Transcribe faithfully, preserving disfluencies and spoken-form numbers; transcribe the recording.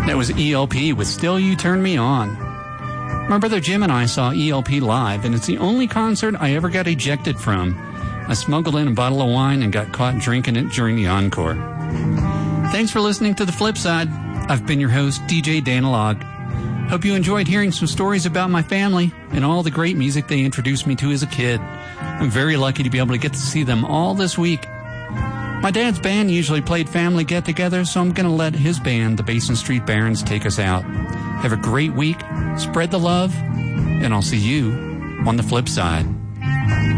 That was E L P with Still You Turn Me On. My brother Jim and I saw E L P live, and it's the only concert I ever got ejected from. I smuggled in a bottle of wine and got caught drinking it during the encore. Thanks for listening to The Flip Side. I've been your host, D J Danilog. Hope you enjoyed hearing some stories about my family and all the great music they introduced me to as a kid. I'm very lucky to be able to get to see them all this week. My dad's band usually played family get-togethers, so I'm going to let his band, the Basin Street Barons, take us out. Have a great week, spread the love, and I'll see you on the flip side.